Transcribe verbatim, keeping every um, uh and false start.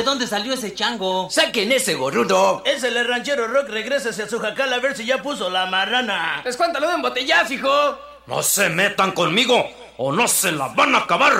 dónde salió ese chango. ¡Saquen ese gorrudo! Es el ranchero Rock, regrésese a su jacal a ver si ya puso la marrana. Escuántalo de embotellazo, hijo. No se metan conmigo o no se la van a acabar.